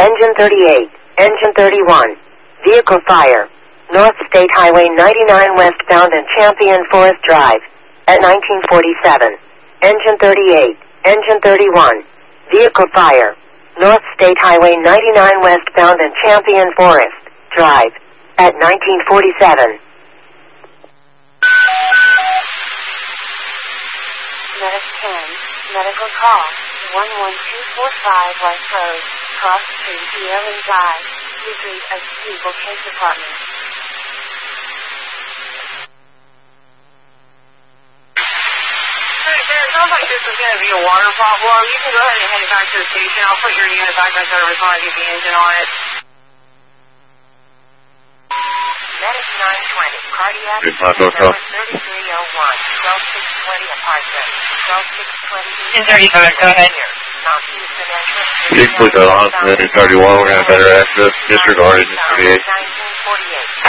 Engine 38, Engine 31. Vehicle fire. North State Highway 99 westbound and Champion Forest Drive at 1947. Engine 38, Engine 31. Vehicle fire. North State Highway 99 westbound and Champion Forest Drive at 1947. Medic 10, medical call, 11245 West Road, Cross Street, Yale Drive, Retreat of Eagle Case Department. It sounds like this is going to be a water problem. You can go ahead and head it back to the station. I'll put your unit back on service when I get the engine on it. Medic 920, cardiac, number 3301, 12620 apartment, 12620 1035, go ahead. South Houston entrance. Please put that on, 31, we're going to have better access. Disregard engine 38. 1948.